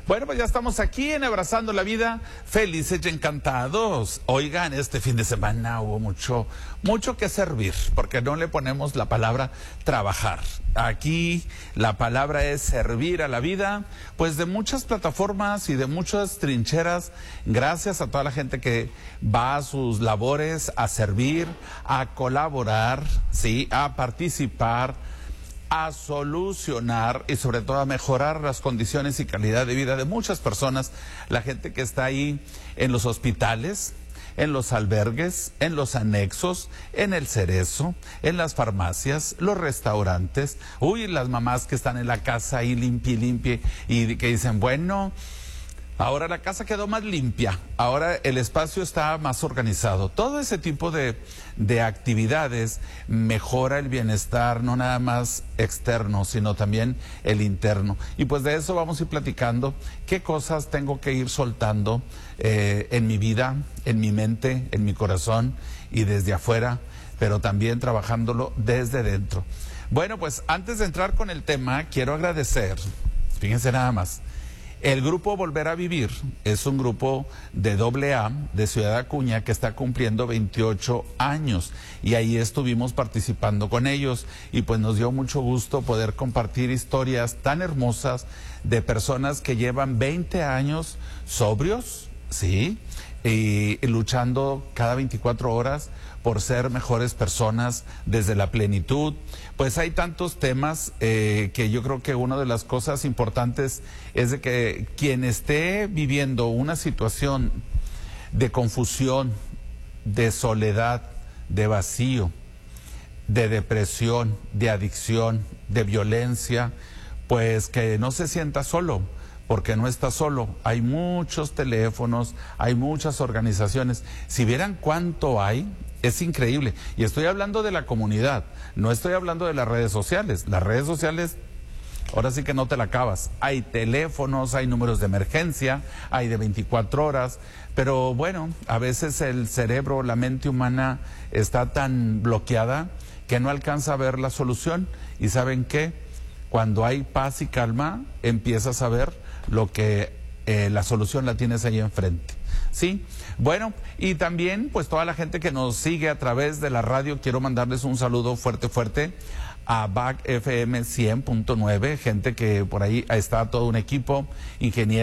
Bueno, pues ya estamos aquí en Abrazando la Vida, felices y encantados. Oigan, este fin de semana hubo mucho que servir, porque no le ponemos la palabra trabajar. Aquí la palabra es servir a la vida, pues de muchas plataformas y de muchas trincheras, gracias a toda la gente que va a sus labores a servir, a colaborar, sí, a participar, a solucionar y sobre todo a mejorar las condiciones y calidad de vida de muchas personas. La gente que está ahí en los hospitales, en los albergues, en los anexos, en el Cerezo, en las farmacias, los restaurantes, las mamás que están en la casa ahí limpie y que dicen, bueno, ahora la casa quedó más limpia, ahora el espacio está más organizado. Todo ese tipo de actividades mejora el bienestar, no nada más externo, sino también el interno. Y pues de eso vamos a ir platicando, qué cosas tengo que ir soltando en mi vida, en mi mente, en mi corazón y desde afuera, pero también trabajándolo desde dentro. Bueno, pues antes de entrar con el tema, quiero agradecer, fíjense nada más, el grupo Volver a Vivir es un grupo de AA de Ciudad Acuña que está cumpliendo 28 años y ahí estuvimos participando con ellos y pues nos dio mucho gusto poder compartir historias tan hermosas de personas que llevan 20 años sobrios, ¿sí? Y luchando cada 24 horas por ser mejores personas desde la plenitud. Pues hay tantos temas que yo creo que una de las cosas importantes es de que quien esté viviendo una situación de confusión, de soledad, de vacío, de depresión, de adicción, de violencia, pues que no se sienta solo, porque no está solo. Hay muchos teléfonos, hay muchas organizaciones. Si vieran cuánto hay, es increíble. Y estoy hablando de la comunidad, no estoy hablando de las redes sociales. Las redes sociales, ahora sí que no te la acabas. Hay teléfonos, hay números de emergencia, hay de 24 horas. Pero bueno, a veces el cerebro, la mente humana está tan bloqueada que no alcanza a ver la solución. ¿Y saben qué? Cuando hay paz y calma, empiezas a ver lo que la solución la tienes ahí enfrente. ¿Sí? Bueno, y también pues toda la gente que nos sigue a través de la radio, quiero mandarles un saludo fuerte a BAC FM 100.9, gente que por ahí está todo un equipo, ingenieros.